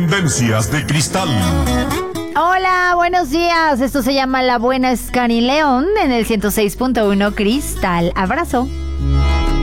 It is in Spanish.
Tendencias de Cristal. Hola, buenos días. Esto se llama La Buena Scani León en el 106.1 Cristal. Abrazo.